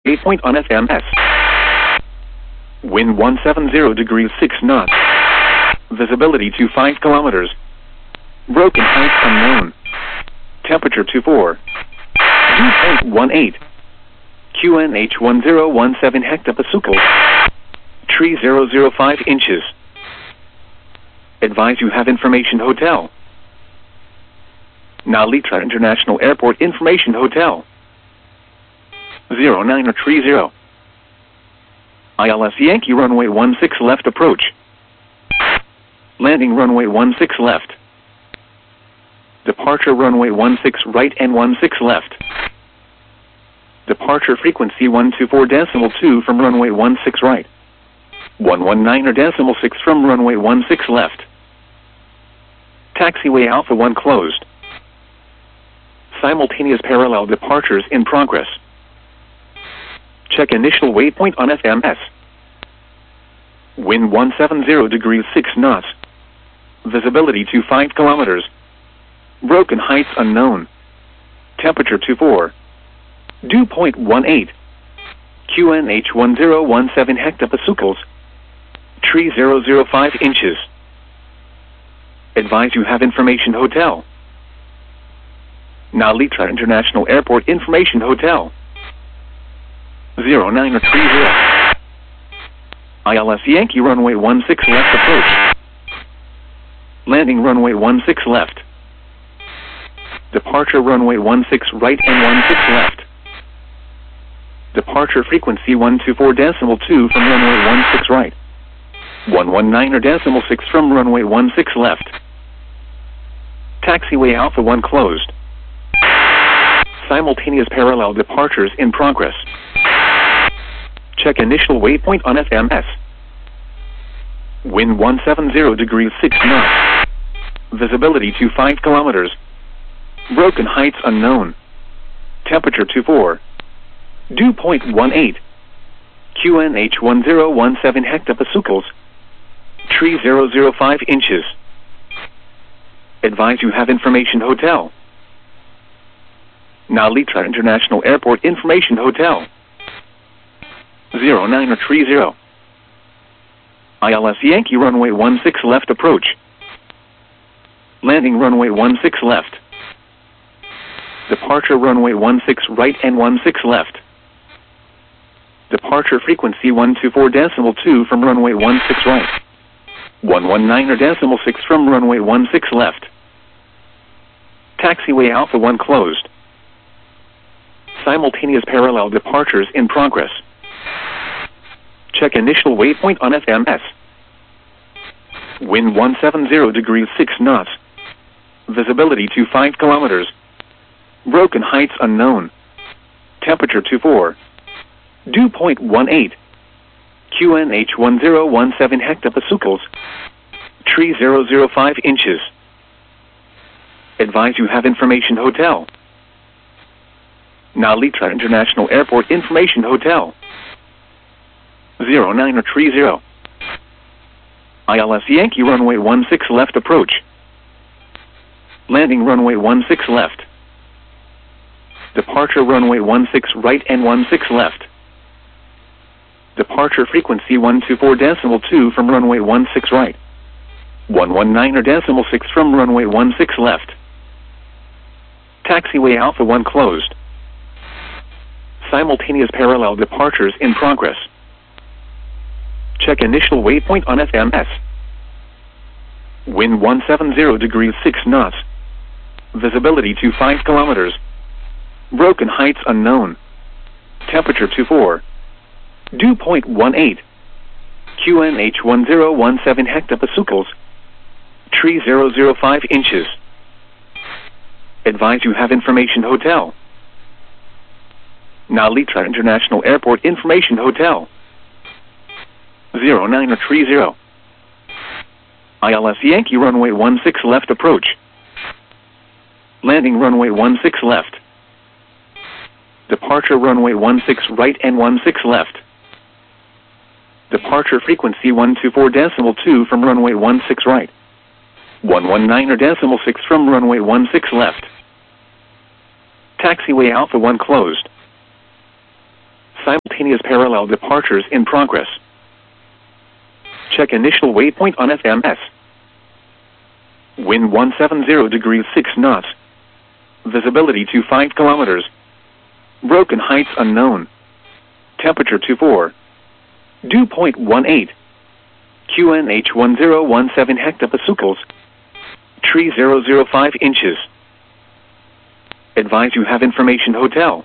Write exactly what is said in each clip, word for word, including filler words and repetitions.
eight point on F M S. Wind one seventy degrees six knots. Visibility to five kilometers. Broken height unknown. Temperature two four. Dew point one eight. Q N H one zero one seven hectopascals. Tree zero zero five inches. Advise you have information hotel. Nalitra International Airport Information Hotel. zero nine or three zero. I L S Yankee runway one six left approach. Landing runway one six left. Departure runway one six right and one six left. Departure frequency one two four decimal two from runway one six right. one one nine or decimal six from runway one six left. Taxiway Alpha one closed. Simultaneous parallel departures in progress. Check initial waypoint on F M S. Wind one seventy degrees six knots. Visibility to five kilometers. Broken heights unknown. Temperature two four. Dew point one eight. Q N H one zero one seven hectopascals. Tree zero zero five inches. Advise you have information hotel. Nalitra International Airport Information Hotel. zero nine or three zero. I L S Yankee runway one six left approach. Landing runway one six left. Departure runway one six right and one six left. Departure frequency one two four decimal two from runway one six right. one one nine or decimal six from runway one six left. Taxiway Alpha one closed. Simultaneous parallel departures in progress. Check initial waypoint on F M S. Wind one seventy degrees six knots. Visibility to five kilometers. Broken heights unknown. Temperature two four. Dew point one eight. Q N H one zero one seven hectopascals. Tree zero zero five inches. Advise you have information hotel. Nalitra International Airport Information Hotel. zero nine or three zero. I L S Yankee runway one six left approach. Landing runway one six left. Departure runway one six right and one six left. Departure frequency one two four decimal two from runway one six right. one one nine or decimal six from runway one six left. Taxiway Alpha one closed. Simultaneous parallel departures in progress. Check initial waypoint on F M S. Wind one seventy degrees six knots. Visibility to five kilometers. Broken heights unknown. Temperature two four. Dew point one eight. Q N H one zero one seven hectopascals. Tree zero zero five inches. Advise you have information hotel. Nalitra International Airport Information Hotel. zero nine or three zero. I L S Yankee runway one six left approach. Landing runway one six left. Departure runway one six right and one six left. Departure frequency one two four decimal two from runway one six right. one one nine or decimal six from runway one six left. Taxiway Alpha one closed. Simultaneous parallel departures in progress. Check initial waypoint on F M S. Wind one seventy degrees six knots. Visibility to five kilometers. Broken heights unknown. Temperature two four. Dew point one eight. Q N H one zero one seven hectopascals. Tree zero zero five inches. Advise you have information hotel. Nalitra International Airport Information Hotel. zero nine or three zero. I L S Yankee runway one six left approach. Landing runway one six left. Departure runway one six right and one six left. Departure frequency one two four decimal two from runway one six right. one one nine or decimal six from runway one six left. Taxiway Alpha one closed. Simultaneous parallel departures in progress. Check initial waypoint on F M S. Wind one seventy degrees six knots. Visibility to five kilometers. Broken heights unknown. Temperature two four. Dew point one eight. Q N H one zero one seven hectopascals. Tree zero zero five inches. Advise you have information hotel.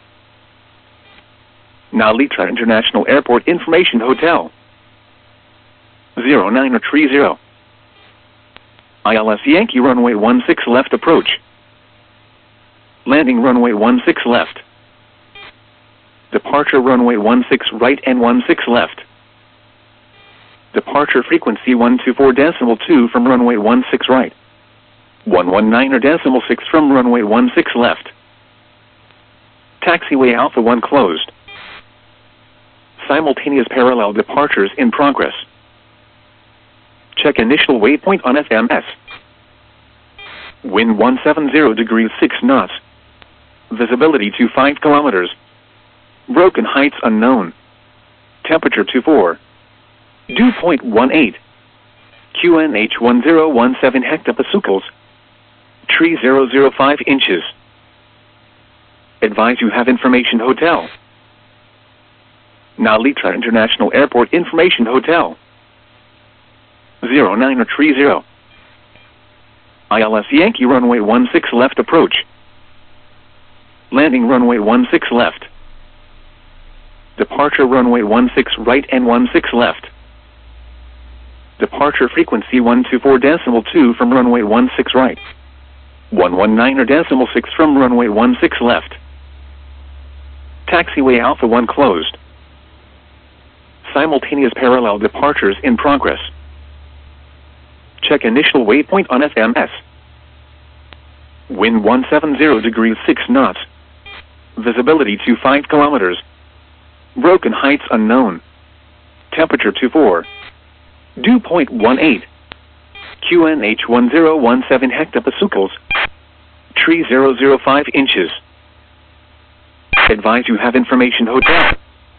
Nalitra International Airport Information Hotel. zero nine or tree zero. I L S Yankee runway one six left approach. Landing runway one six left. Departure runway one six right and one six left. Departure frequency one two four decimal two from runway one six right. one one nine or decimal six from runway one six left. Taxiway Alpha one closed. Simultaneous parallel departures in progress. Check initial waypoint on F M S. Wind one seventy degrees six knots. Visibility to five kilometers. Broken heights unknown. Temperature two four. Dew point one eight. Q N H one zero one seven hectopascals. Tree zero zero five inches. Advise you have information hotel. Nalitra International Airport Information Hotel. zero nine or tree zero. I L S Yankee runway one six left approach. Landing runway one six left. Departure runway one six right and one six left. Departure frequency one two four decimal two from runway one six right. one one nine or decimal six from runway one six left. Taxiway Alpha one closed. Simultaneous parallel departures in progress. Check initial waypoint on F M S. Wind one seventy degrees six knots. Visibility to five kilometers. Broken heights unknown. Temperature two four. Dew point one eight. Q N H one zero one seven hectopascals. Tree zero zero five inches. Advise you have information hotel.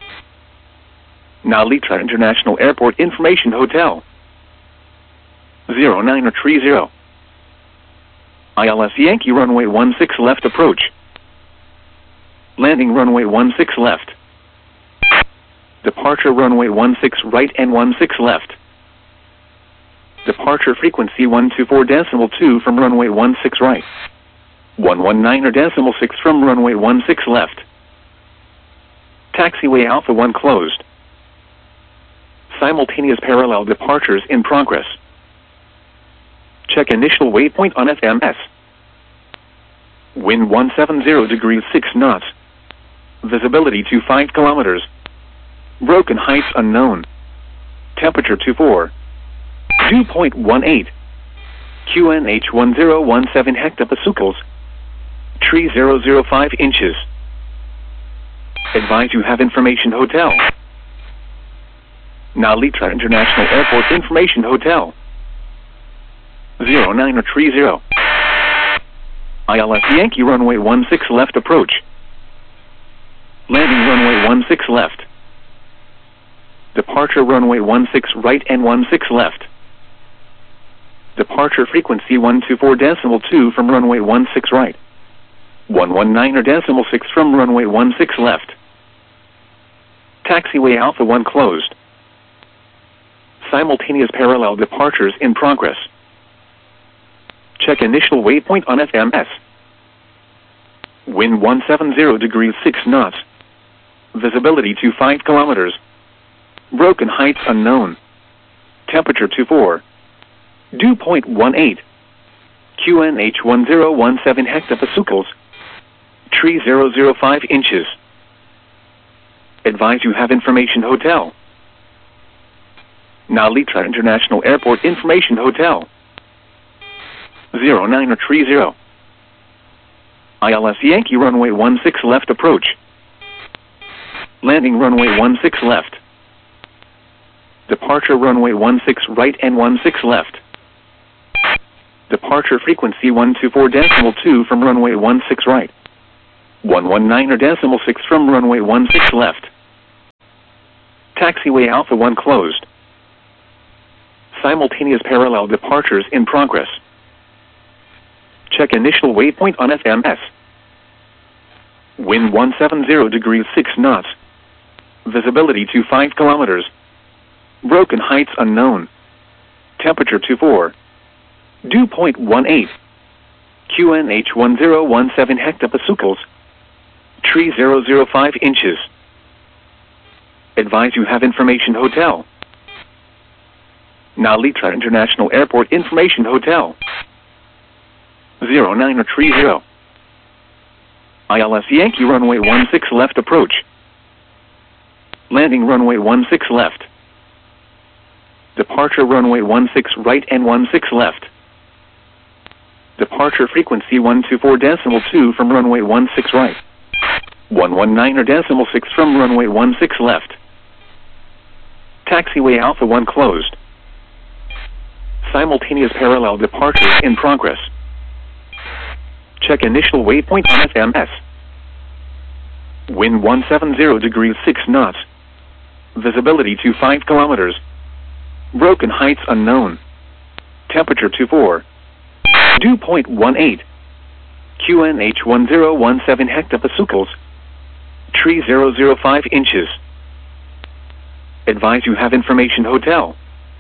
Nalitra International Airport Information Hotel. zero nine or tree zero. I L S Yankee runway one six left approach. Landing runway one six left. Departure runway one six right and one six left. Departure frequency one two four decimal two from runway one six right. one one nine or decimal six from runway one six left. Taxiway Alpha one closed. Simultaneous parallel departures in progress. Check initial waypoint on F M S. Wind one seventy degrees six knots. Visibility to five kilometers. Broken heights unknown. Temperature two four. Dew point one eight. Q N H one zero one seven hectopascals. Tree zero zero five inches. Advise you have information hotel. Nalitra International Airport Information Hotel. zero nine or tree zero. I L S Yankee runway one six left approach. Landing runway one six left. Departure runway one six right and one six left. Departure frequency one two four decimal two from runway one one nine or decimal six from runway one six left. one one nine or decimal six from runway one six left. Taxiway Alpha one closed. Simultaneous parallel departures in progress. Check initial waypoint on F M S. Wind one seventy degrees six knots. Visibility to five kilometers. Broken heights unknown. Temperature two four. Dew point one eight. Q N H one zero one seven hectopascals. Tree zero zero five inches. Advise you have information hotel. Nalitra International Airport Information Hotel. zero nine or tree zero. I L S Yankee runway one six left approach. Landing runway one six left. Departure runway one six right and one six left. Departure frequency one two four decimal two from runway one six left. one one nine or decimal six from runway one six left. Taxiway Alpha one closed. Simultaneous parallel departures in progress. Check initial waypoint on F M S. Wind one seventy degrees six knots. Visibility to five kilometers. Broken heights unknown. Temperature two four. Dew point one eight. Q N H one zero one seven hectopascals. Tree zero zero five inches. Advise you have information hotel. Nalitra International Airport Information Hotel. zero nine or tree zero. I L S Yankee runway one six left approach. Landing runway one six left. Departure runway one six right and one six left. Departure frequency one two four decimal two from runway one six right. one one nine or decimal six from runway one six left. Taxiway Alpha one closed. Simultaneous parallel departures in progress. Check initial waypoint on F M S. Wind one seventy degrees six knots. Visibility to five kilometers. Broken heights unknown. Temperature two four. Dew point one eight. Q N H one zero one seven hectopascals. Tree zero zero five inches. Advise you have information hotel. Nalitra International Airport Information Hotel. zero nine or tree zero. I L S Yankee runway one six left approach. Landing runway one six left. Departure runway one six right and one six left. Departure frequency one two four decimal two from runway one six right. one one nine or decimal six from runway one six left. Taxiway Alpha one closed. Simultaneous parallel departures in progress. Check initial waypoint on F M S. Wind one seventy degrees six knots. Visibility to five kilometers. Broken heights unknown. Temperature two four. Dew point one eight. Q N H one zero one seven hectopascals. Tree zero zero five inches. Advise you have information hotel.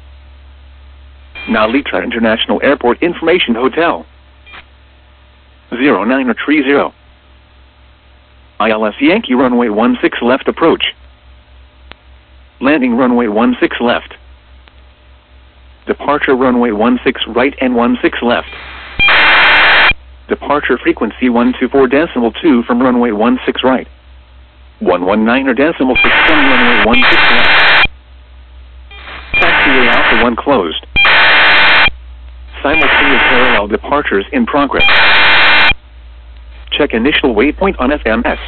Nalitra International Airport Information Hotel. zero nine or tree zero. I L S Yankee runway one six left approach. Landing runway one six left. Departure runway one six right and one six left. Departure frequency one two four decimal two from runway one six right. one one nine or decimal six from runway one six left. Taxiway Alpha one closed. Simultaneous parallel departures in progress. Check initial waypoint on F M S.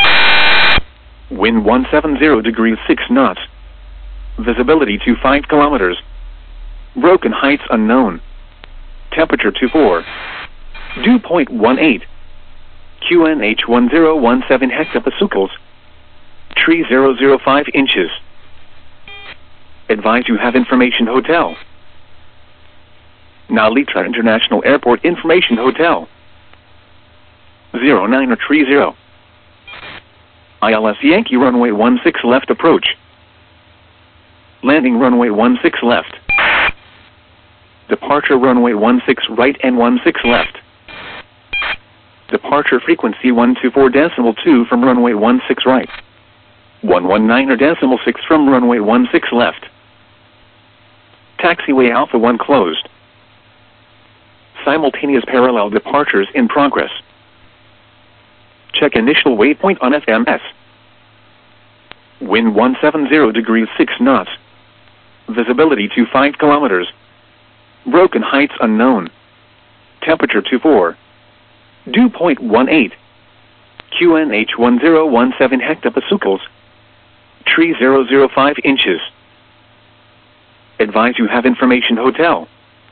Wind one seventy degrees six knots. Visibility to five kilometers. Broken heights unknown. Temperature two four. Dew point one eight. Q N H one zero one seven hectopascals. Tree zero zero five inches. Advise you have information hotel. Nalitra International Airport Information Hotel. zero nine or tree zero. I L S Yankee runway one six left approach. Landing runway one six left. Departure runway one six right and one six left. Departure frequency one two four decimal two from runway one six right. one one nine or decimal six from runway one six left. Taxiway Alpha one closed. Simultaneous parallel departures in progress. Check initial waypoint on F M S. Wind one seventy degrees six knots. Visibility to five kilometers. Broken heights unknown. Temperature two four. Dew point one eight. Q N H one zero one seven hectopascals. Tree zero zero five inches. Advise you have information hotel.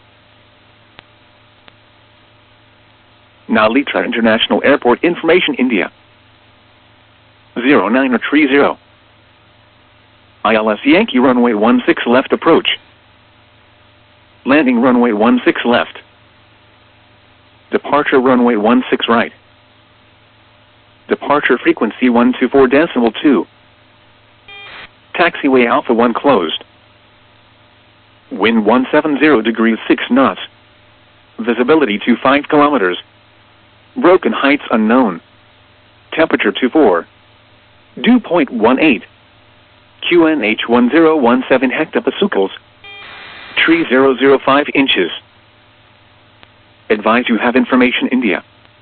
Nalitra International Airport Information India. zero nine or tree zero. I L S Yankee runway one six left approach. Landing runway one six left. Departure runway one six right. Departure frequency one two four decimal two. Taxiway Alpha one closed. Wind one seventy degrees six knots. Visibility to five kilometers. Broken heights unknown. Temperature two four. Dew point one eight. Q N H one zero one seven hectopascals. Tree zero zero five inches. Advise you have information India.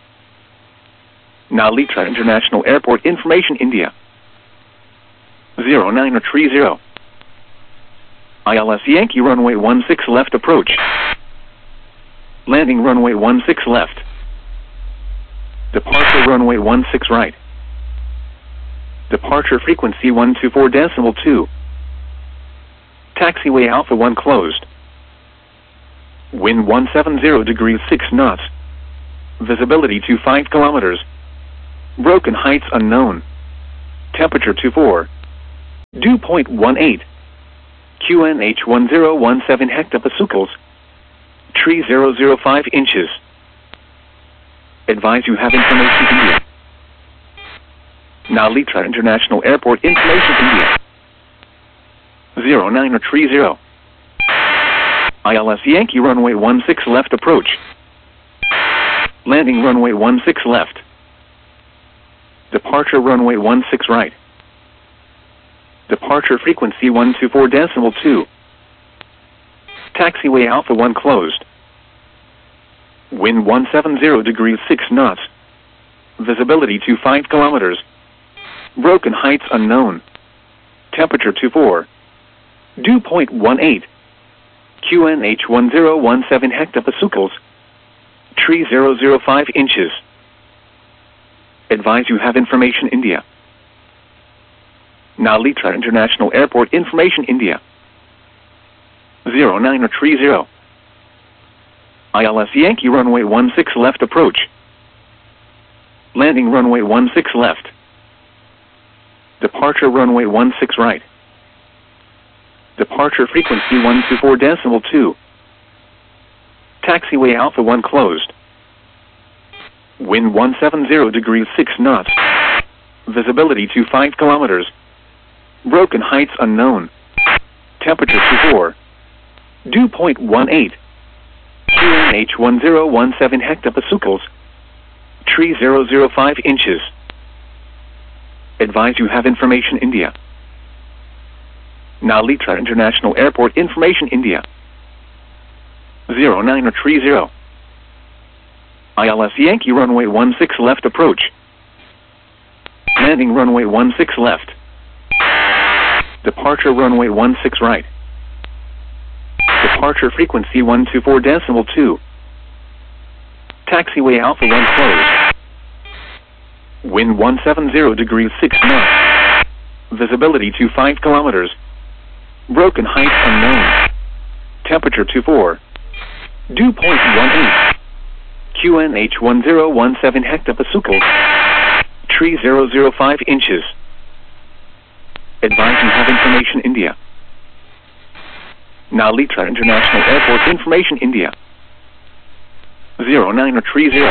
Nalitra International Airport Information India. zero nine or tree zero. I L S Yankee runway one six left approach. Landing runway one six left. Departure runway one six right. Departure frequency one two four decimal two. Taxiway Alpha one closed. Wind one seventy degrees six knots. Visibility to five kilometers. Broken heights unknown. Temperature two four. Dew Dew point one eight. Q N H one zero one seven hectopascals. Tree zero zero five inches. Advise you have information India. Now Litra International Airport information India. zero nine or tree zero. I L S Yankee runway one six left approach. Landing runway one six left. Departure runway one six right. Departure frequency one two four decimal two. Taxiway Alpha one closed. Wind one seven zero degrees six knots. Visibility to five kilometers. Broken heights unknown. Temperature two four. Dew point one eight. Q N H one zero one seven hectopascals. Tree zero zero five inches. Advise you have information India. Now Litra International Airport information India. zero nine or tree zero. I L S Yankee runway one six left approach. Landing runway one six left. Departure runway one six right. Departure frequency one two four decimal two. Taxiway Alpha one closed. Wind one seven zero degrees six knots. Visibility to five kilometers. Broken heights unknown. Temperature two four. Dew point one eight. Q N H one zero one seven hectopascals. Tree zero zero five inches. Advise you have information India. Now Litra International Airport information India. zero nine or tree zero. I L S Yankee runway one six left approach. Landing runway one six left. Departure runway one six right. Departure frequency one two four decimal two. Taxiway Alpha one closed. Wind one seven zero degrees six knots. Visibility to five kilometers. Broken heights unknown. Temperature two four. Dew point one eight. Q N H one zero one seven hectopascals. Tree zero zero five inches. Advise you have information India. Now Litra International Airport information India. zero nine or tree zero.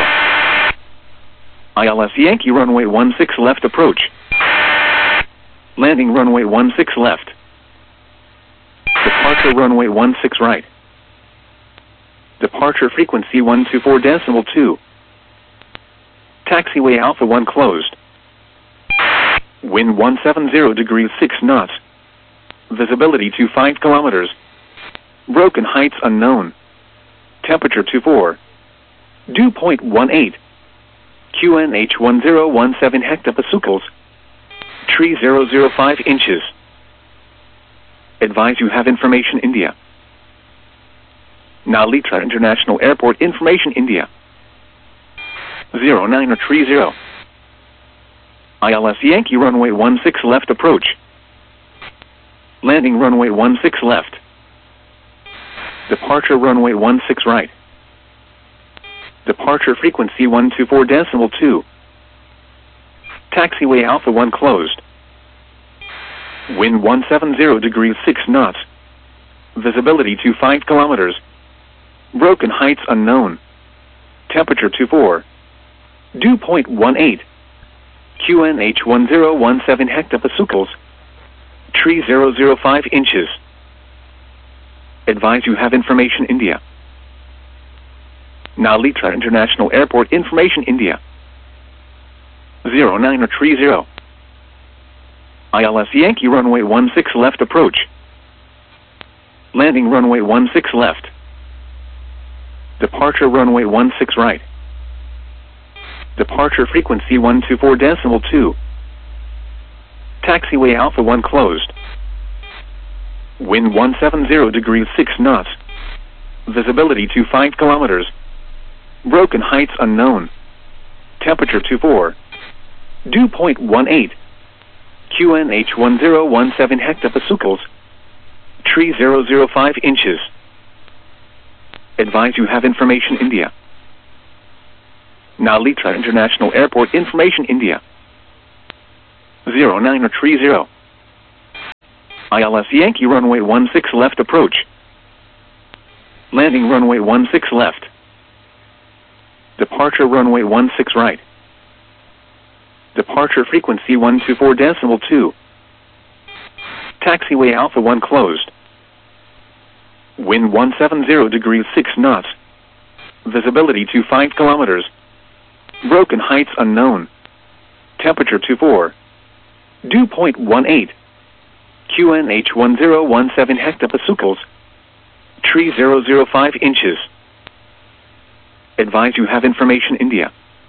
I L S Yankee runway one six left approach. Landing runway one six left. Departure runway one six right. Departure frequency one two four decimal two. Taxiway Alpha one closed. Wind one seven zero degrees six knots. Visibility to five kilometers. Broken heights unknown. Temperature two four. Dew point one eight. Q N H one zero one seven hectopascals. Tree zero zero five inches. Advise you have information India. Now Litra International Airport information India. zero nine or tree zero. I L S Yankee runway one six left approach. Landing runway one six left. Departure runway one six right. Departure frequency one two four decimal two. Taxiway Alpha one closed. Wind one seven zero degrees six knots. Visibility to five kilometers. Broken heights unknown. Temperature two four. Dew point one eight. Q N H one zero one seven hectopascals. Tree zero zero five inches. Advise you have information India. Now Litra International Airport information India. zero nine or tree zero. I L S Yankee runway one six left approach. Landing runway one six left. Departure runway one six right. Departure frequency one two four decimal two. Taxiway Alpha one closed. Wind one seven zero degrees six knots. Visibility to five kilometers. Broken heights unknown. Temperature two four. Dew point one eight. Q N H one zero one seven hectopascals. Tree zero zero five inches. Advise you have information India. Now Litra International Airport information India. zero nine or tree zero. I L S Yankee runway one six left approach. Landing runway one six left. Departure runway one six right. Departure frequency one two four decimal two. Taxiway Alpha one closed. Wind one seven zero degrees six knots. Visibility to five kilometers. Broken heights unknown. Temperature two four. Dew point one eight. Q N H one zero one seven hectopascals. Tree zero zero five inches. Advise you have information India.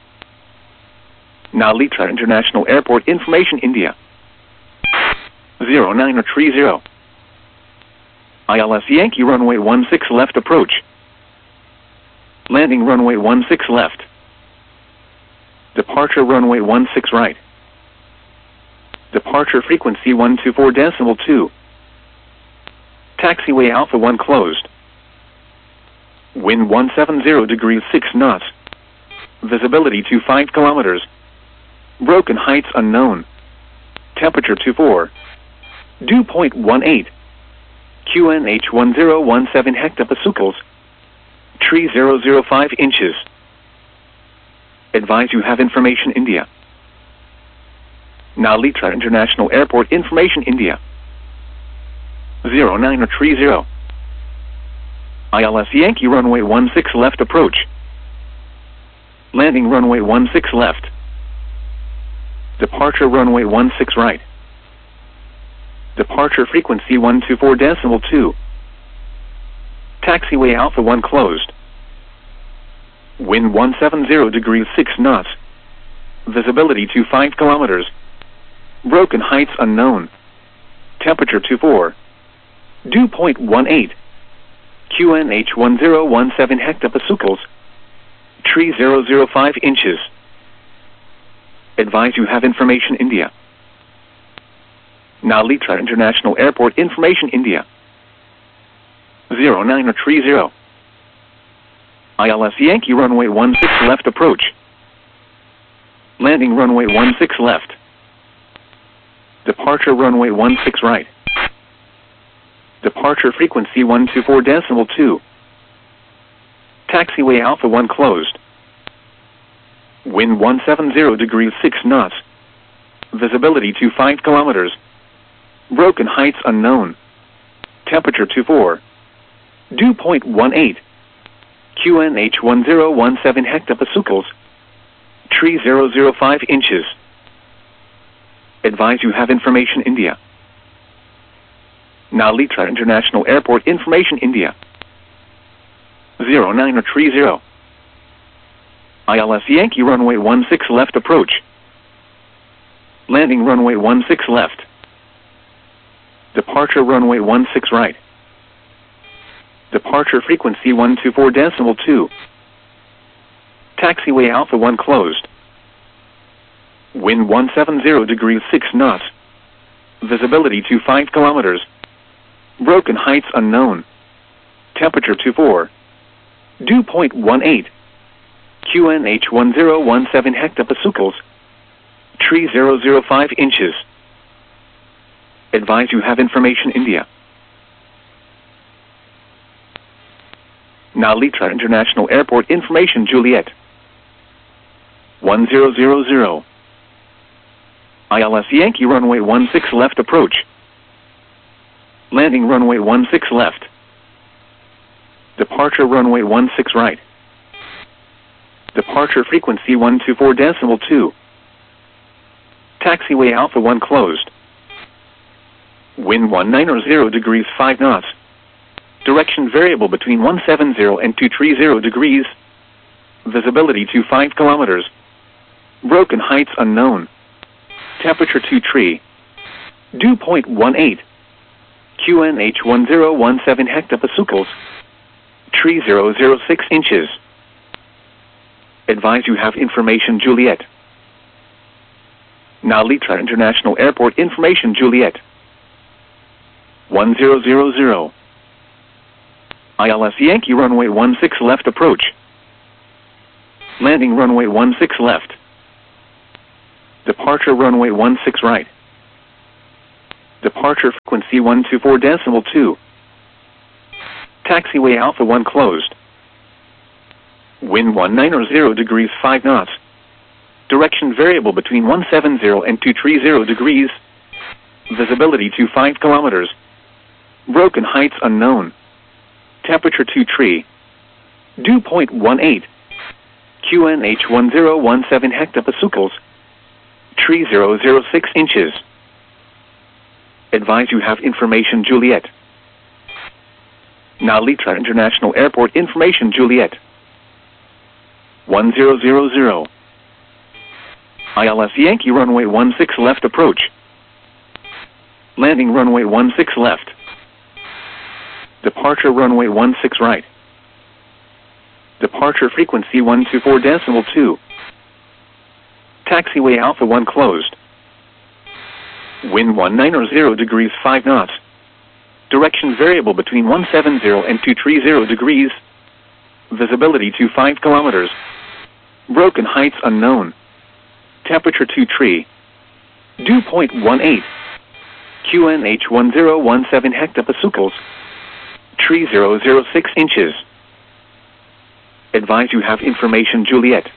Nalitra International Airport information India. zero nine or tree zero. I L S Yankee runway one six left approach. Landing runway one six left. Departure runway one six right. Departure frequency one two four decimal two. Taxiway Alpha one closed. Wind one seven zero degrees six knots. Visibility to five kilometers. Broken heights unknown. Temperature two four. Dew point one eight. Q N H one zero one seven hectopascals. Tree zero zero five inches. Advise you have information India. Nalitra International Airport information India. zero nine or tree zero. I L S Yankee runway one six left approach. Landing runway one six left. Departure runway one six right. Departure frequency one two four decimal two. Taxiway Alpha one closed. Wind one seven zero degrees six knots. Visibility to five kilometers. Broken heights unknown. Temperature two four. Dew point one eight. Q N H one zero one seven hectopascals. Tree zero zero five inches. Advise you have information India. Nalitra International Airport information India. zero nine or tree zero. I L S Yankee runway one six left approach. Landing runway one six left. Departure runway one six right. Departure frequency one two four decimal two. Taxiway Alpha one closed. Wind one seven zero degrees six knots. Visibility to five kilometers. Broken heights unknown. Temperature two four. Dew point one eight. Q N H one zero one seven hectopascals. Tree zero zero five inches. Advise you have information India. Nalitra International Airport information India. zero nine or tree zero. I L S Yankee runway one six left approach. Landing runway one six left. Departure runway one six right. Departure frequency one two four decimal two. Taxiway Alpha one closed. Wind one seven zero degrees six knots. Visibility to five kilometers. Broken heights unknown. Temperature two four. Dew point one eight. Q N H one zero one seven hectopascals. Tree zero zero five inches. Advise you have information India. Nalitra International Airport information Juliet. one zero zero zero. I L S Yankee runway one six left approach. Landing runway one six left. Departure runway one six right. Departure frequency one two four decimal two. Taxiway Alpha one closed. Wind one nine zero degrees five knots. Direction variable between one seven zero and two three zero degrees. Visibility to five kilometers. Broken heights unknown. Temperature two tree. Dew point one eight. Q N H one zero one seven hectopascals. Tree zero zero six inches. Advise you have information Juliet. Nalitra International Airport information Juliet. one zero zero zero. I L S Yankee runway one six left approach. Landing runway one six left. Departure runway one six right. Departure frequency one two four decimal two. Taxiway Alpha one closed. Wind one nine zero degrees five knots. Direction variable between one seven zero and two three zero degrees. Visibility to five kilometers. Broken heights unknown. Temperature two tree. Dew point one eight. Q N H one zero one seven hectopascals. Tree zero zero six inches. Advise you have information Juliet. Now Litra International Airport information Juliet. one zero zero zero. I L S Yankee runway one six left approach. Landing runway one six left. Departure runway one six right. Departure frequency one two four decimal two. Taxiway Alpha one closed. Wind one nine zero degrees five knots. Direction variable between one seven zero and two three zero degrees. Visibility to five kilometers. Broken heights unknown. Temperature two tree. Dew point one eight. Q N H one zero one seven hectopascals. Tree zero zero six inches. Advise you have information Juliet.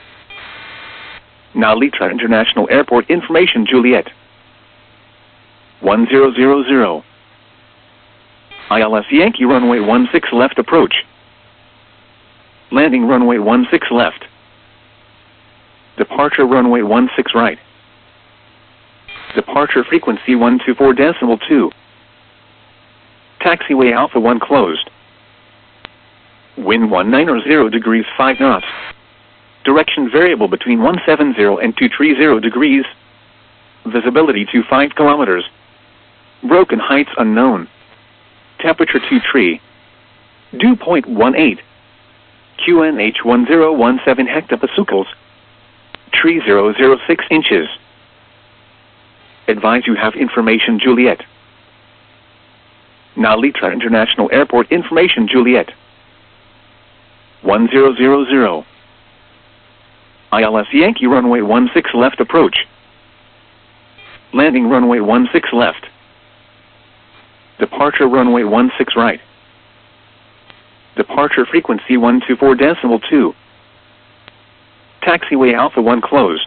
Now Litra International Airport information Juliet. one zero zero zero. I L S Yankee runway one six left approach. Landing runway one six left. Departure runway one six right. Departure frequency one two four decimal two. Taxiway Alpha one closed. Wind one nine zero degrees five knots. Direction variable between one seven zero and two three zero degrees. Visibility to five kilometers. Broken heights unknown. Temperature two tree. Dew point one eight. Q N H one zero one seven hectopascals. Tree zero zero six inches. Advise you have information Juliet. Now Litra International Airport information Juliet. one zero zero zero. I L S Yankee runway one six left approach. Landing runway one six left. Departure runway one six right. Departure frequency one two four decimal two. Taxiway Alpha one closed.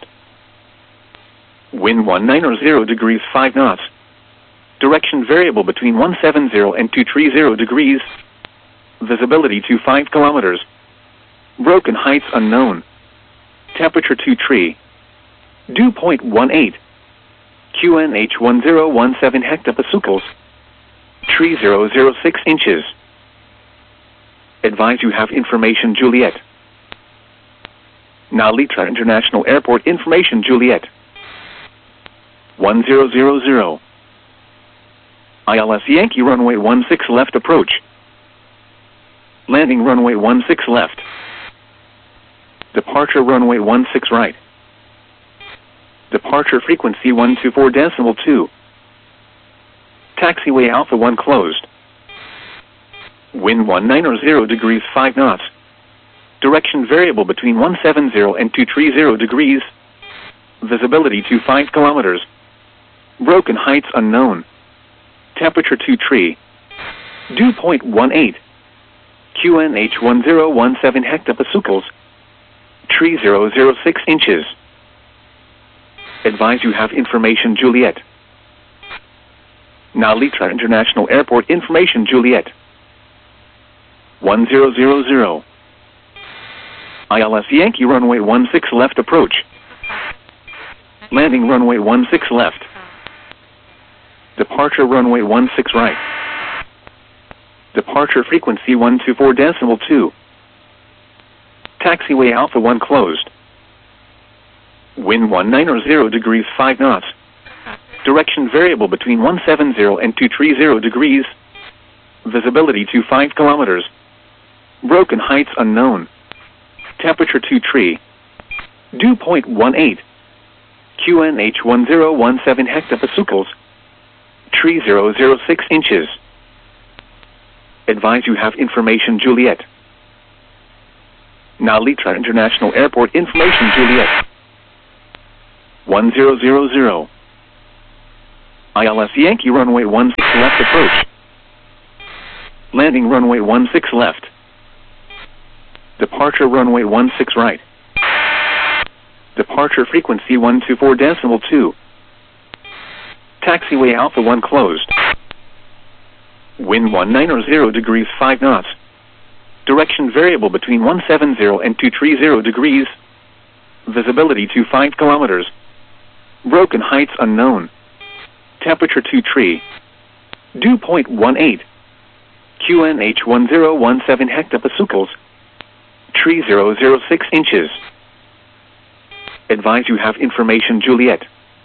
Wind one nine zero degrees five knots. Direction variable between one seven zero and two three zero degrees. Visibility to five kilometers. Broken heights unknown. Temperature two tree. Dew point one eight. Q N H one zero one seven hectopascals. Tree zero zero six inches. Advise you have information Juliet. Now Litra International Airport information Juliet. one zero zero zero. I L S Yankee runway one six left approach. Landing runway one six left. Departure runway one six right. Departure frequency one two four decimal two. Taxiway Alpha one closed. Wind one nine zero degrees five knots. Direction variable between one seven zero and two three zero degrees. Visibility to five kilometers. Broken heights unknown. Temperature two tree. Dew point one eight. Q N H one zero one seven hectopascals. Tree zero zero six inches. Advise you have information Juliet. Now Litra International Airport information Juliet. one zero zero zero. I L S Yankee runway one six left approach. Landing runway one six left. Departure runway one six right. Departure frequency one two four decimal two. Taxiway Alpha one closed. Wind one nine zero degrees five knots. Direction variable between one seven zero and two three zero degrees. Visibility to five kilometers. Broken heights unknown. Temperature two tree. Dew point one eight. Q N H one zero one seven hectopascals. Tree zero zero six inches. Advise you have information Juliet. Now Litra International Airport information Juliet. one zero zero zero. I L S Yankee runway one six left approach. Landing runway one six left. Departure runway one six right. Departure frequency one two four decimal two. Taxiway Alpha one closed. Wind one nine zero degrees five knots. Direction variable between one seven zero and two three zero degrees. Visibility to five kilometers. Broken heights unknown. Temperature two tree. Dew point one eight. Q N H one zero one seven hectopascals. Tree zero zero six inches. Advise you have information Juliet.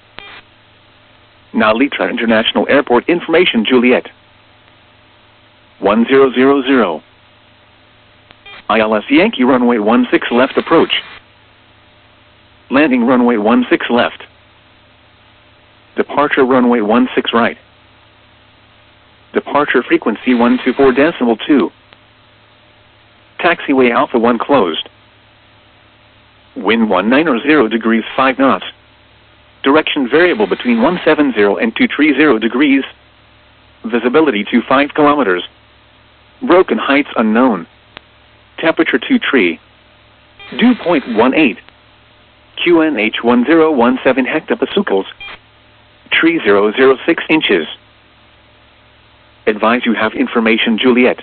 Narita International Airport information Juliet. one zero zero zero. I L S Yankee runway one six left approach. Landing runway one six left. Departure runway one six right. Departure frequency one two four decimal two. Taxiway Alpha one closed. Wind one nine zero degrees five knots. Direction variable between one seven zero and two three zero degrees. Visibility to five kilometers. Broken heights unknown. Temperature two tree. Dew point one eight. Q N H one zero one seven hectopascals. Tree zero zero six inches. Advise you have information Juliet.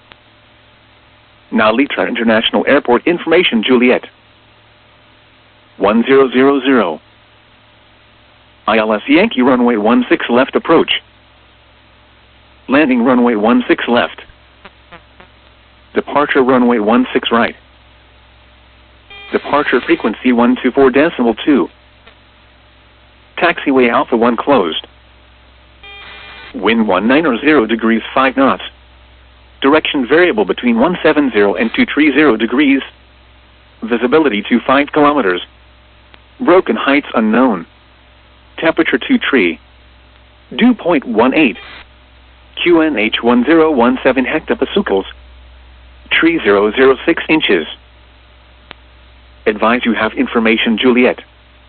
Narita International Airport information Juliet. one zero zero zero. I L S Yankee runway one six left approach. Landing runway one six left. Departure runway one six right. Departure frequency one two four decimal two. Taxiway Alpha one closed. Wind one nine zero degrees five knots. Direction variable between one seven zero and two three zero degrees. Visibility to five kilometers. Broken heights unknown. Temperature two tree. Dew point one eight. Q N H one zero one seven hectopascals. Tree zero zero six inches. Advise you have information Juliet.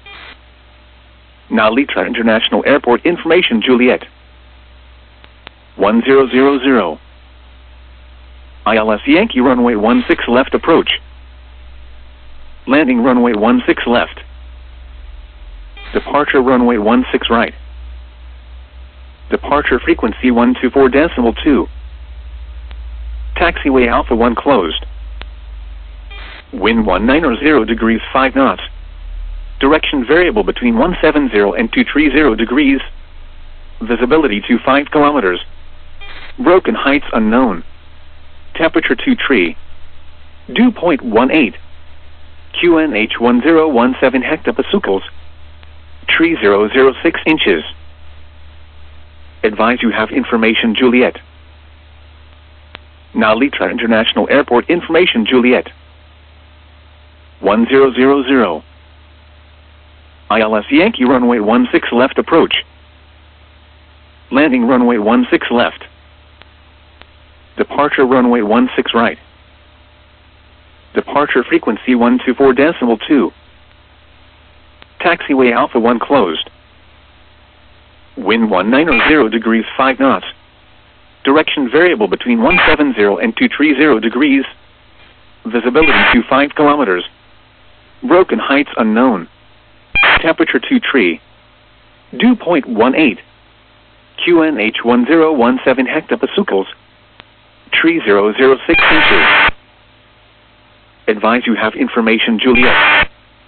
Narita International Airport information Juliet. one zero zero zero. I L S Yankee runway one six left approach. Landing runway one six left. Departure runway one six right. Departure frequency one two four decimal two. Taxiway Alpha one closed. Wind one nine zero degrees five knots. Direction variable between one seven zero and two three zero degrees. Visibility to five kilometers. Broken heights unknown. Temperature two tree. Dew point one eight. Q N H one zero one seven hectopascals. Tree zero zero six inches. Advise you have information Juliet. Narita International Airport information Juliet. one zero zero zero. I L S Yankee runway one six left approach. Landing runway one six left. Departure runway one six right. Departure frequency one two four decimal two. Taxiway Alpha one closed. Wind one nine zero degrees five knots. Direction variable between one seven zero and two three zero degrees. Visibility to five kilometers. Broken heights unknown. Temperature two tree. Dew point one eight. Q N H one zero one seven hectopascals. Tree zero zero six inches. Advise you have information Juliet.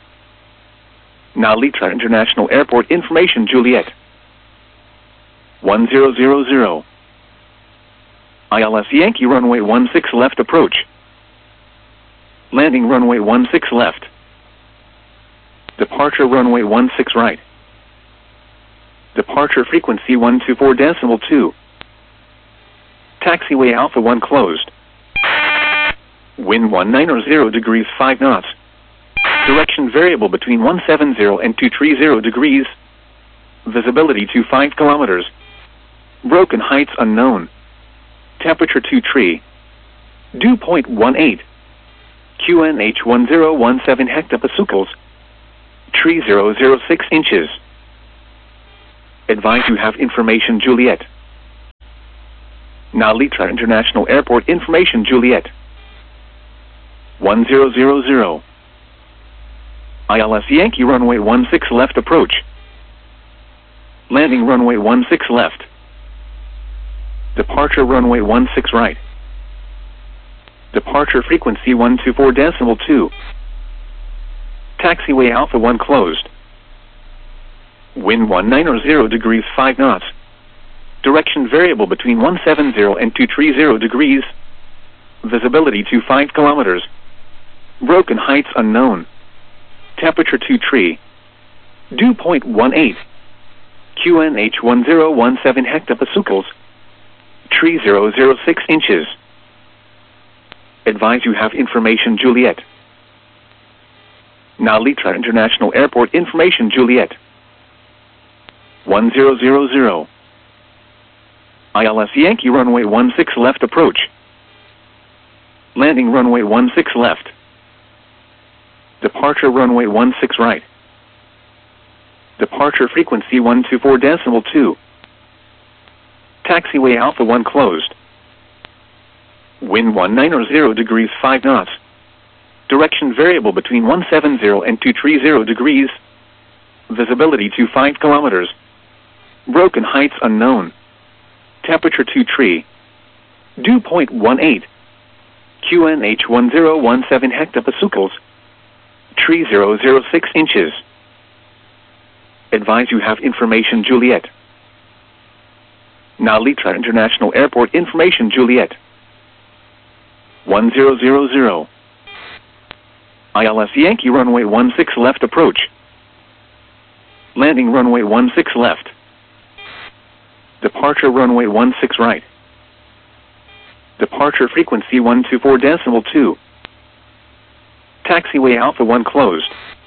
Narita International Airport information Juliet. one zero zero zero. I L S Yankee runway one six left approach. Landing runway one six left. Departure runway one six right. Departure frequency one two four decimal two. Taxiway Alpha one closed. Wind one nine zero degrees five knots. Direction variable between one seven zero and two three zero degrees. Visibility to five kilometers. Broken heights unknown. Temperature two tree. Dew point one eight. Q N H one zero one seven hectopascals. Tree zero zero six inches. Advise you have information Juliet. Narita International Airport information Juliet. one zero zero zero. I L S Yankee runway one six left approach. Landing runway one six left. Departure runway one six right. Departure frequency one two four decimal two. Taxiway Alpha one closed. Wind one ninety degrees five knots. Direction variable between one seventy and two thirty degrees. Visibility to five kilometers. Broken heights unknown. Temperature two tree. Dew point one eight. Q N H one zero one seven hectopascals. Tree zero zero six inches. Advise you have information Juliet. Narita International Airport information Juliet. one zero zero zero. I L S Yankee runway one six left approach. Landing runway one six left. Departure runway one six right. Departure frequency one two four decimal two. Taxiway Alpha one closed. Wind one ninety degrees five knots. Direction variable between one seventy and two thirty degrees. Visibility to five kilometers. Broken heights unknown. Temperature two tree. Dew point one eight. Q N H one zero one seven hectopascals. Tree zero zero six inches. Advise you have information Juliet. Narita International Airport information Juliet. one zero zero zero. I L S Yankee runway one six left approach. Landing runway one six left. Departure runway one six right. Departure frequency one two four decimal two. Taxiway Alpha one closed.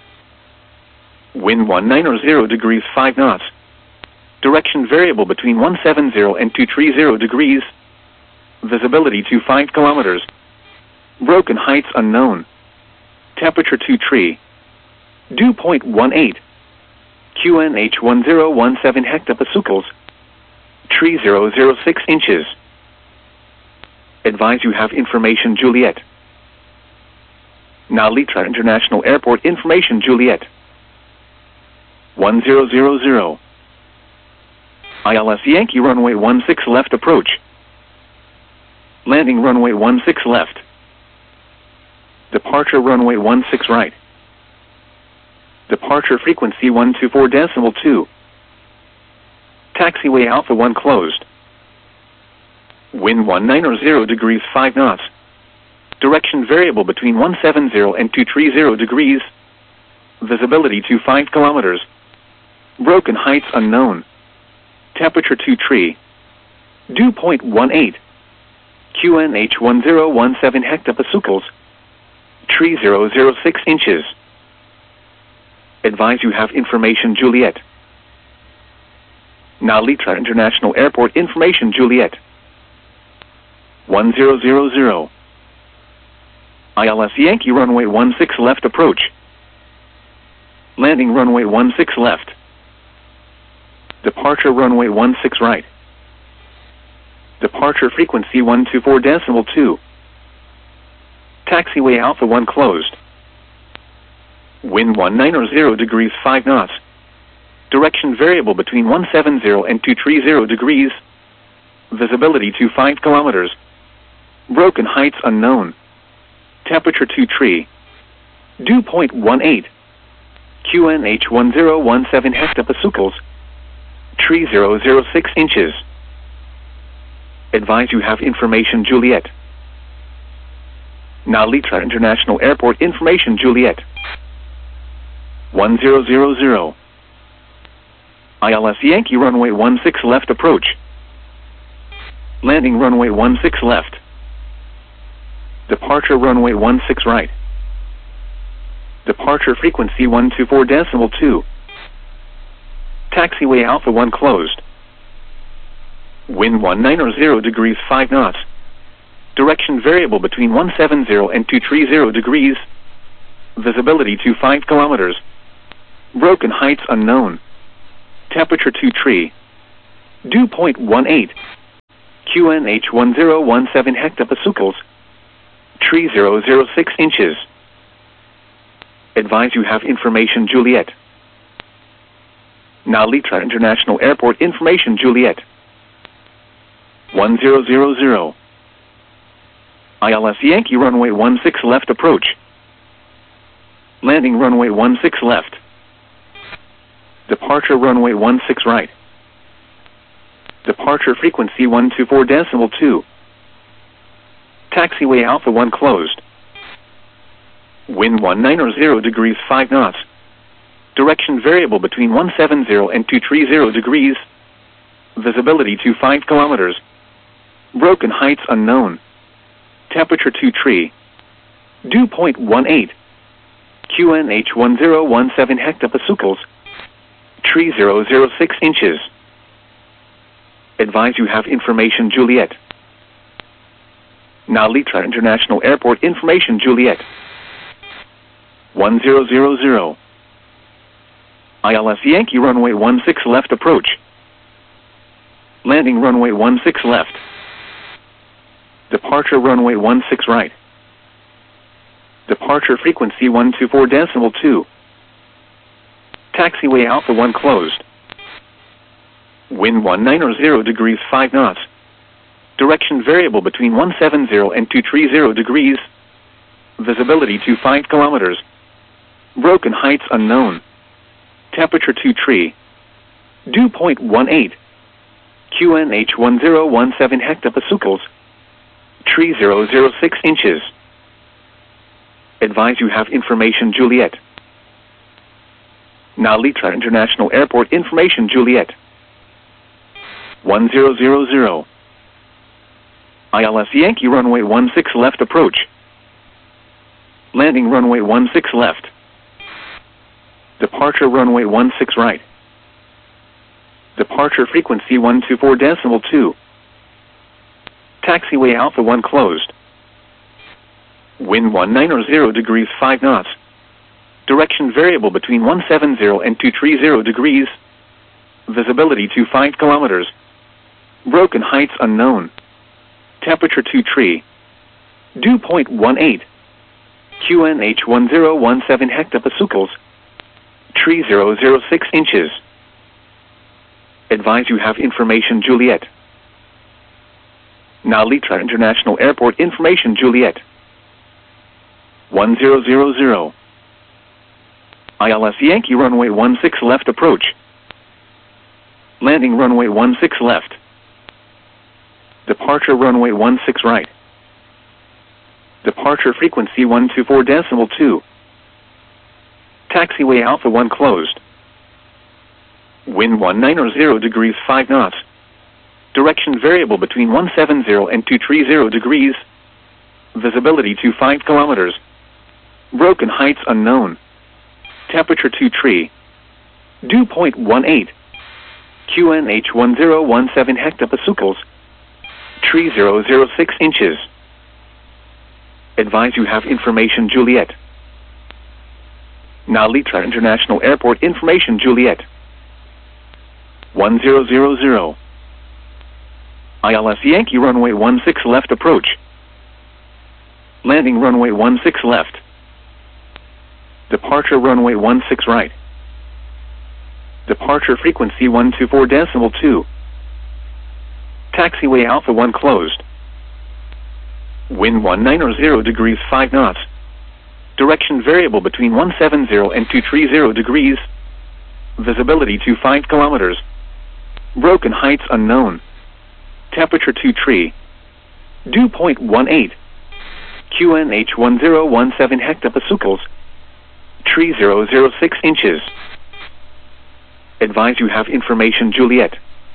Wind one ninety degrees five knots. Direction variable between one seventy and two thirty degrees. Visibility to five kilometers. Broken heights unknown. Temperature two tree. Dew point one eight. Q N H one zero one seven hectopascals. Tree zero zero six inches. Advise you have information Juliet. Narita International Airport information Juliet. one zero zero zero. I L S Yankee runway one six left approach. Landing runway one six left. Departure runway one six right. Departure frequency one two four decimal two. Taxiway Alpha one closed. Wind one ninety degrees five knots. Direction variable between one seventy and two thirty degrees. Visibility to five kilometers. Broken heights unknown. Temperature two tree. Dew point one eight. Q N H one zero one seven hectopascals. Tree zero zero six inches. Advise you have information Juliet. Narita International Airport information Juliet. one zero zero zero. I L S Yankee runway one six left approach. Landing runway one six left. Departure runway one six right. Departure frequency one two four decimal two. Taxiway Alpha one closed. Wind one ninety degrees five knots. Direction variable between one seventy and two thirty degrees. Visibility to five kilometers. Broken heights unknown. Temperature two tree. Dew point one eight. Q N H one zero one seven hectopascals. Tree zero zero six inches. Advise you have information Juliet. Narita International Airport information Juliet. one zero zero zero. I L S Yankee runway one six left approach. Landing runway one six left. Departure runway one six right. Departure frequency one two four decimal two. Taxiway Alpha one closed. Wind one ninety degrees five knots. Direction variable between one seventy and two thirty degrees. Visibility to five kilometers. Broken heights unknown. Temperature two tree. Dew point one eight. Q N H one zero one seven hectopascals. Tree zero zero six inches. Advise you have information Juliet. Nalitra International Airport information Juliet. one zero zero zero. I L S Yankee runway one six left approach. Landing runway one six left. Departure runway one six right. Departure frequency one two four decimal two. Taxiway Alpha one closed. Wind one ninety degrees five knots. Direction variable between one seventy and two thirty degrees. Visibility to five kilometers. Broken heights unknown. Temperature two tree. Dew point one eight. Q N H one zero one seven hectopascals. Tree zero zero six inches. Advise you have information Juliet. Nalitra International Airport information Juliet. one zero zero zero. I L S Yankee runway one six left approach. Landing runway one six left. Departure runway one six right. Departure frequency one two four decimal two. Taxiway Alpha one closed. Wind one ninety degrees five knots. Direction variable between one seventy and two thirty degrees. Visibility to five kilometers. Broken heights unknown. Temperature two tree. Dew point one eight. Q N H one zero one seven hectopascals. Tree zero zero six inches. Advise you have information Juliet. Nalitra International Airport information Juliet. one zero zero zero. I L S Yankee runway one six left approach. Landing runway one six left. Departure runway one six right. Departure frequency one two four decimal two. Taxiway Alpha one closed. Wind one ninety degrees five knots. Direction variable between one seventy and two thirty degrees. Visibility to five kilometers. Broken heights unknown. Temperature two tree. Dew point one eight. Q N H one zero one seven hectopascals. Tree zero zero six inches. Advise you have information Juliet. Nalitra International Airport information Juliet. one zero zero zero. I L S Yankee runway one six left approach. Landing runway one six left. Departure runway one six right. Departure frequency one two four decimal two. Taxiway Alpha one closed. Wind one ninety degrees five knots. Direction variable between one seventy and two thirty degrees. Visibility to five kilometers. Broken heights unknown. Temperature two tree. Dew point one eight. Q N H one zero one seven hectopascals. Tree zero zero six inches. Advise you have information Juliet. Nalitra International Airport information Juliet. one zero zero zero. I L S Yankee runway one six left approach. Landing runway one six left. Departure runway one six right. Departure frequency one two four decimal two. Taxiway Alpha one closed. Wind one ninety degrees five knots. Direction variable between one seventy and two thirty degrees. Visibility to five kilometers. Broken heights unknown. Temperature two tree. Dew point one eight. Q N H one zero one seven hectopascals. Tree zero zero six inches. Advise you have information Juliet.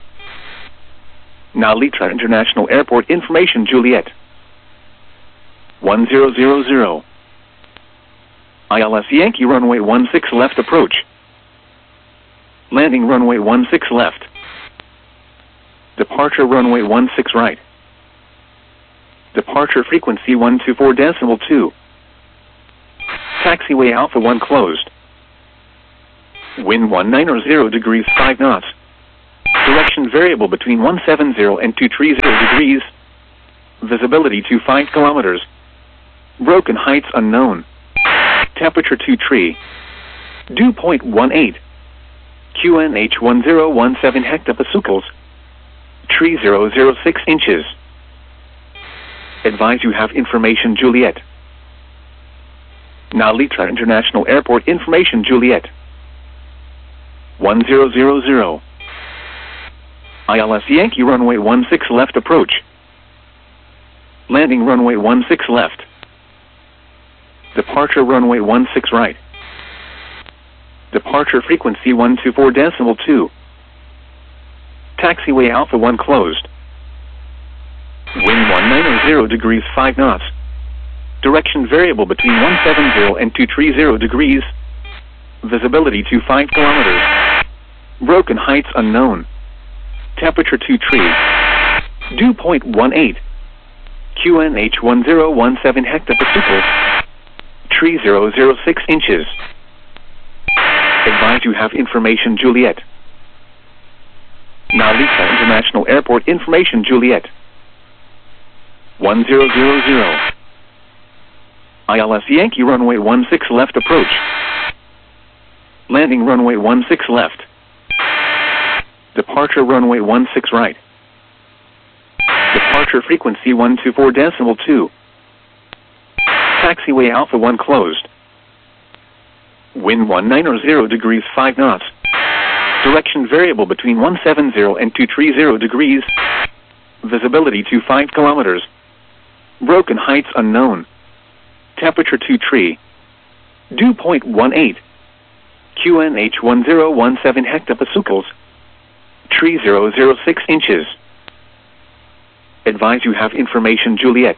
Nalitra International Airport information Juliet. one zero zero zero. I L S Yankee runway one six left approach. Landing runway one six left. Departure runway one six right. Departure frequency one two four decimal two. Taxiway Alpha one closed. Wind one nine zero degrees five knots. Direction variable between one seven zero and two three zero degrees. Visibility to five kilometers. Broken heights unknown. Temperature two tree. Dew point one eight. Q N H one zero one seven hectopascals. Tree zero zero six inches. Advise you have information Juliet. Nalitra International Airport information Juliet. one zero zero zero. I L S Yankee runway one six left approach. Landing runway one six left. Departure runway one six right. Departure frequency one two four decimal two. Taxiway Alpha one closed. Wind one nine zero degrees five knots. Direction variable between one seven zero and two three zero degrees. Visibility to five kilometers. Broken heights unknown. Temperature two tree. Dew point one eight. Q N H one zero one seven hectopascals. Tree zero zero six inches. Advise you have information Juliet. Nalita International Airport information Juliet. one zero zero zero. I L S Yankee runway one six left approach. Landing runway one six left. Departure runway one six right. Departure frequency one two four decimal two. Taxiway Alpha one closed. Wind one nine zero degrees five knots. Direction variable between one seven zero and two three zero degrees. Visibility to five kilometers. Broken heights unknown. Temperature two tree. Dew point one eight. Q N H one zero one seven hectopascals. Tree zero zero six inches. Advise you have information Juliet.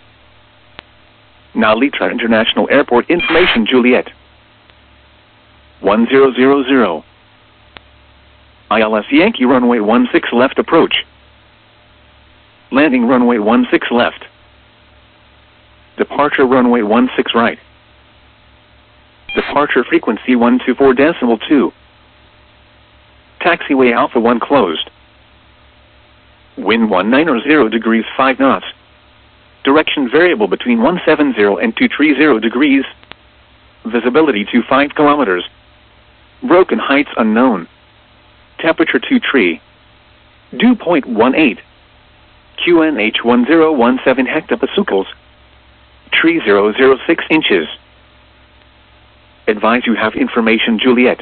Nalitra International Airport information Juliet. one zero zero zero. I L S Yankee runway one six left approach. Landing runway one six left. Departure runway one six right. Departure frequency one two four decimal two. Taxiway Alpha one closed. Wind one nine zero degrees five knots. Direction variable between one seven zero and two three zero degrees. Visibility to five kilometers. Broken heights unknown. Temperature two tree. Dew point one eight. Q N H one zero one seven hectopascals. Tree zero zero six inches. Advise you have information Juliet.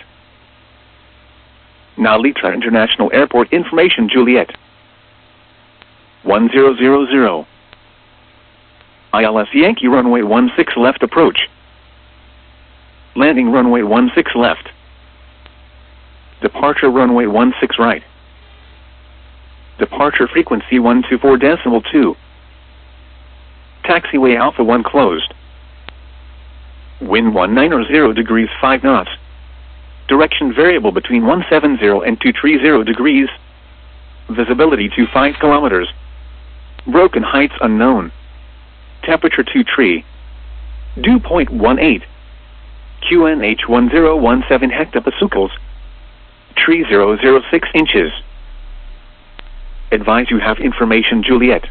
Nalitra International Airport information Juliet. one zero zero zero. I L S Yankee runway one six left approach. Landing runway one six left. Departure runway one six right. Departure frequency one two four decimal two. Taxiway Alpha one closed. Wind one nine zero degrees five knots. Direction variable between one seven zero and two three zero degrees. Visibility to five kilometers. Broken heights unknown. Temperature two tree. Dew point one eight. Q N H one zero one seven hectopascals. Tree zero zero six inches. Advise you have information Juliet.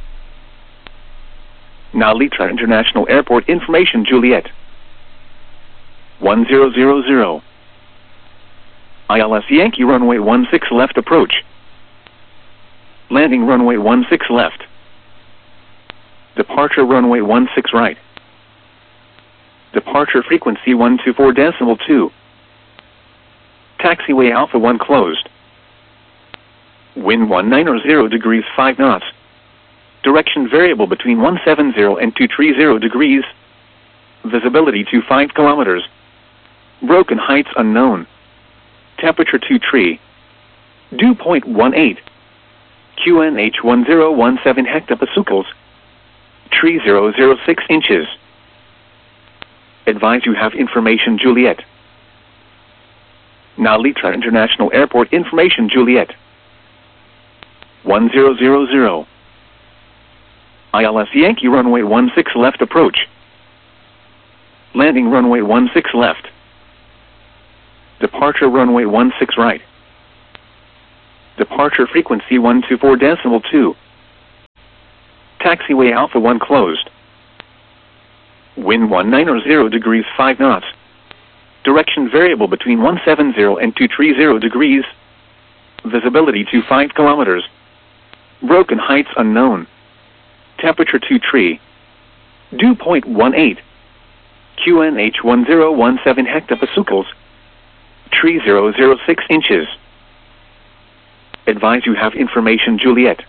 Nalitra International Airport information Juliet. one zero zero zero. I L S Yankee runway one six left approach. Landing runway one six left. Departure runway one six right. Departure frequency one two four decimal two. Taxiway Alpha one closed. Wind one nine zero degrees five knots. Direction variable between one seven zero and two three zero degrees. Visibility to five kilometers. Broken heights unknown. Temperature two tree. Dew point one eight. Q N H one zero one seven hectopascals. Tree zero zero six inches. Advise you have information Juliet. Nalitra International Airport information Juliet. one zero zero zero. I L S Yankee runway one six left approach. Landing runway one six left. Departure runway one six right. Departure frequency one two four decimal two. Taxiway Alpha one closed. Wind one nine zero degrees five knots. Direction variable between one seven zero and two three zero degrees. Visibility to five kilometers. Broken heights unknown. Temperature two tree. Dew point one eight. Q N H one zero one seven hectopascals. Tree zero zero six inches. Advise you have information Juliet.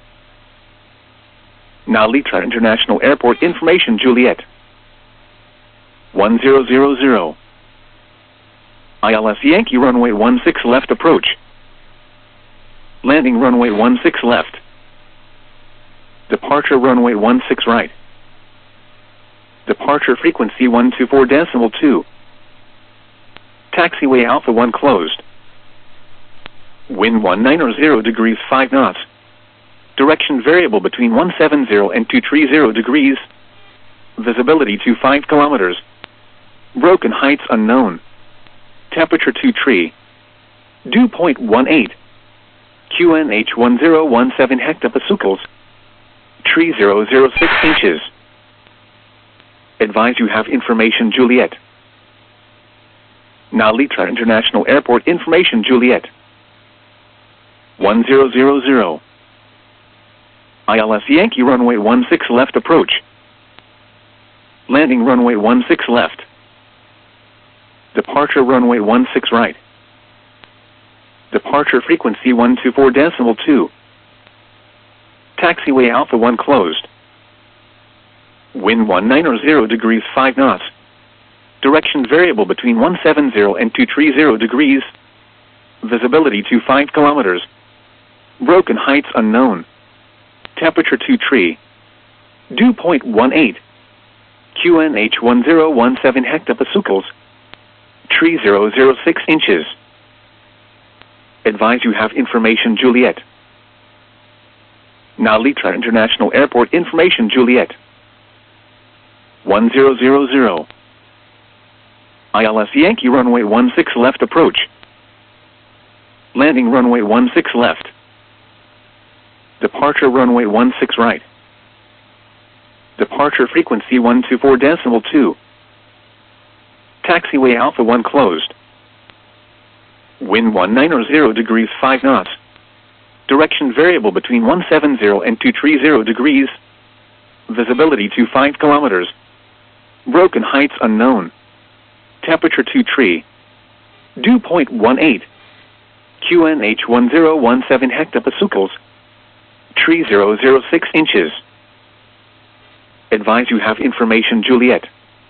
Now Litra International Airport information Juliet. one zero zero zero. I L S Yankee runway one six left approach. Landing runway one six left. Departure runway one six right. Departure frequency one two four decimal two. Taxiway Alpha one closed. Wind one nine zero degrees five knots. Direction variable between one seven zero and two three zero degrees. Visibility to five kilometers. Broken heights unknown. Temperature two tree. Dew point one eight. Q N H one zero one seven hectopascals. Tree zero zero six inches. Advise you have information Juliet. Now Litra International Airport information Juliet. one zero zero zero. I L S Yankee runway one six left approach. Landing runway one six left. Departure runway one six right. Departure frequency one two four decimal two. Taxiway Alpha one closed. Wind one nine zero degrees five knots. Direction variable between one seven zero and two three zero degrees. Visibility to five kilometers. Broken heights unknown. Temperature two tree. Dew point one eight. Q N H one zero one seven hectopascals. Tree zero zero six inches. Advise you have information Juliet. Now Litra International Airport information Juliet. one zero zero zero. I L S Yankee runway one six left approach. Landing runway one six left. Departure runway one six right. Departure frequency one two four decimal two. Taxiway Alpha one closed. Wind one nine zero degrees five knots. Direction variable between one seven zero and two three zero degrees. Visibility to five kilometers. Broken heights unknown. Temperature two tree. Dew point one eight. Q N H one zero one seven hectopascals. Tree zero zero six inches. Advise you have information Juliet.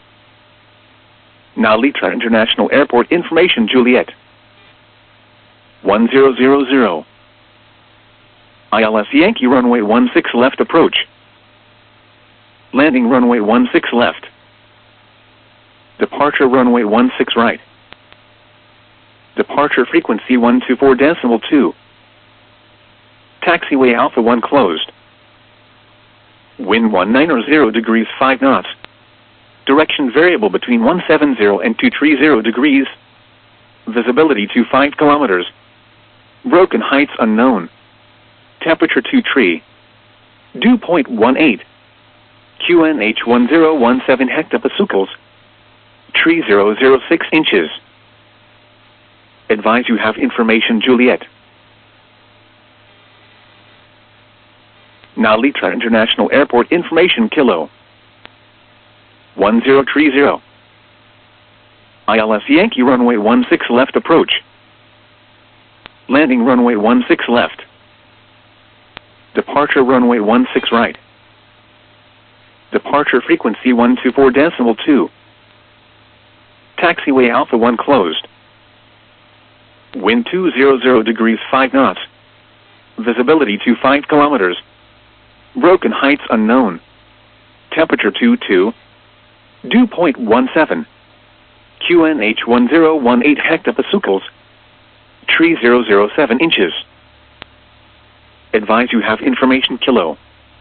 Now Litra International Airport information Juliet. one zero zero zero. I L S Yankee runway one six left approach. Landing runway one six left. Departure runway one six right. Departure frequency one two four decimal two. Taxiway Alpha one closed. Wind one nine zero degrees five knots. Direction variable between one seven zero and two three zero degrees. Visibility to five kilometers. Broken heights unknown. Temperature two tree. Dew point one eight. Q N H one zero one seven hectopascals. Tree zero zero six inches. Advise you have information Juliet. Now Litra International Airport information Kilo. one zero three zero. I L S Yankee runway one six left approach. Landing runway one six left. Departure runway one six right. Departure frequency one two four decimal two. Taxiway Alpha one closed. Wind two hundred degrees five knots. Visibility to five kilometers. Broken heights unknown. Temperature two two. Dew point one seven. Q N H one zero one eight hectopascals. Tree zero zero seven inches. Advise you have information Kilo.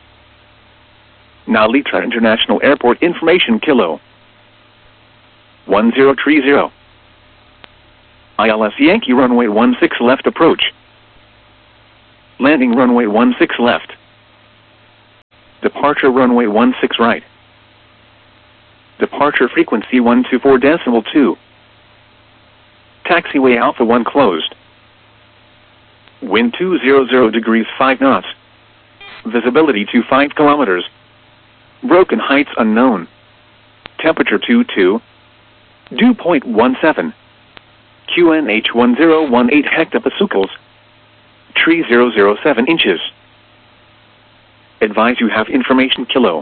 Now Litra International Airport information Kilo. one zero three zero. I L S Yankee runway one six left approach. Landing runway one six left. Departure runway one six right. Departure frequency one two four decimal two. Taxiway Alpha one closed. Wind two hundred degrees five knots. Visibility to five kilometers. Broken heights unknown. Temperature two two. Dew point one seven. Q N H one zero one eight hectopascals. Tree zero zero seven inches. Advise you have information kilo.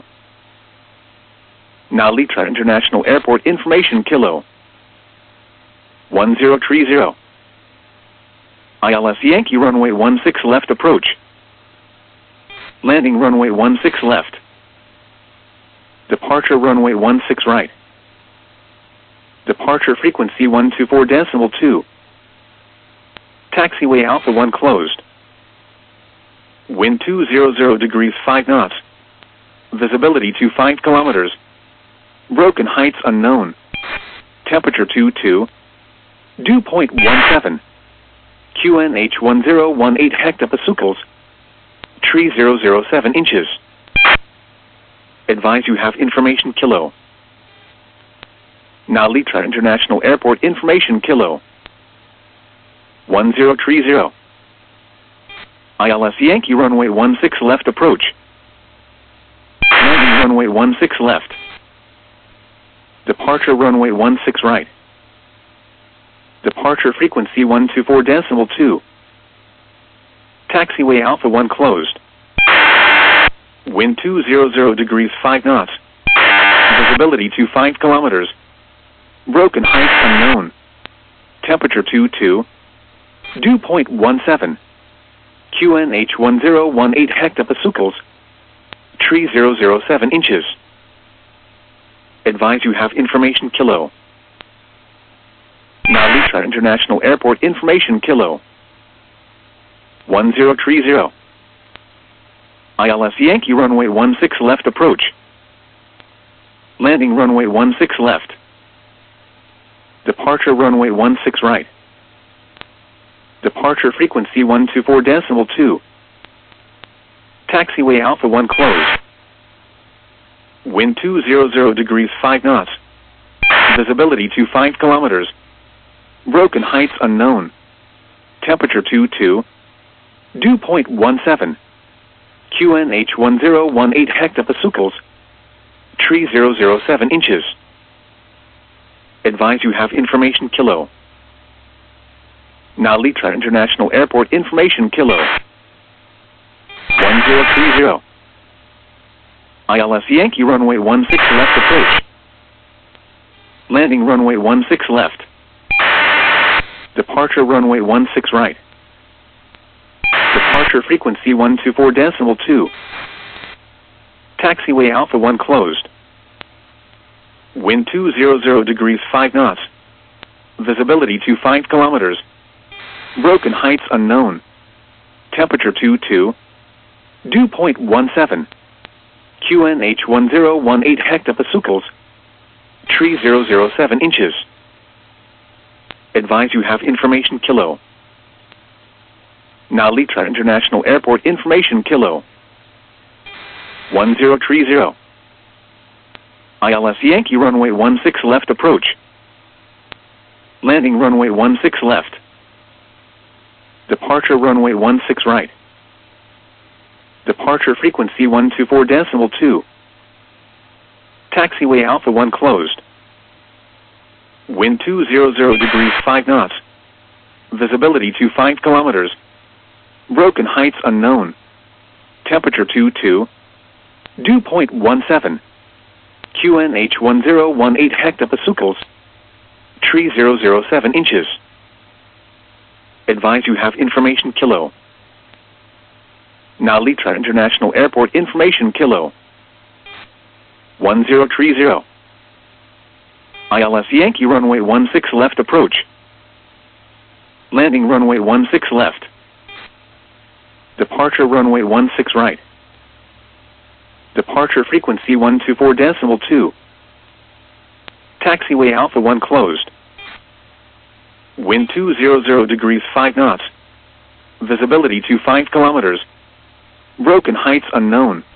Now Litra International Airport information kilo. one zero three zero. I L S Yankee runway one six left approach. Landing runway one six left. Departure runway one six right. Departure frequency one two four decimal two. Taxiway Alpha one closed. Wind two hundred degrees five knots. Visibility to five kilometers. Broken heights unknown. Temperature two two. Dew point one seven. Q N H one zero one eight hectopascals. Tree zero zero seven inches. Advise you have information kilo. Now Litra International Airport information kilo. one zero three zero. I L S Yankee runway one six left approach. Landing runway one six left. Departure runway one six right. Departure frequency one two four decimal two. Taxiway Alpha one closed. Wind two hundred degrees five knots. Visibility to five kilometers. Broken heights unknown. Temperature two two. Dew point one seven. Q N H one zero one eight hectopascals. Tree zero zero seven inches. Advise you have information kilo. Now Litra International Airport information kilo. one zero three zero. I L S Yankee runway one six left approach. Landing runway one six left. Departure runway one six right. Departure frequency one two four decimal two. Taxiway Alpha one closed. Wind two hundred degrees five knots. Visibility to five kilometers. Broken heights unknown. Temperature two two. Dew point one seven. Q N H one zero one eight hectopascals. Tree zero zero seven inches. Advise you have information kilo. Now Litra International Airport information kilo. one zero three zero. I L S Yankee runway one six left approach. Landing runway one six left. Departure runway one six right. Departure frequency one two four decimal two. Taxiway Alpha one closed. Wind two hundred degrees five knots. Visibility to five kilometers. Broken heights unknown. Temperature two two. Dew point one seven. Q N H one zero one eight hectopascals. Tree zero zero seven inches. Advise you have information kilo. Now Litra International Airport information kilo. one zero three zero. I L S Yankee runway one six left approach. Landing runway one six left. Departure runway one six right. Departure frequency one two four decimal two. Taxiway Alpha one closed. Wind two hundred degrees five knots. Visibility to five kilometers. Broken heights unknown. Temperature two two. Dew point one seven. Q N H one zero one eight hectopascals. Tree zero zero seven inches. Advise you have information kilo. Now Litra International Airport information kilo. one zero three zero. I L S Yankee runway one six left approach. Landing runway one six left. Departure runway one six right. Departure frequency one two four decimal two. Taxiway Alpha one closed. Wind two hundred degrees five knots. Visibility to five kilometers. Broken heights unknown.